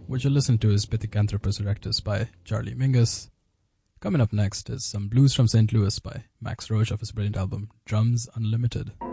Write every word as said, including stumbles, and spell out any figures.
What you'll listen to is Pithecanthropus erectus by Charlie Mingus. Coming up next is some blues from Saint Louis by Max Roach off his brilliant album Drums Unlimited.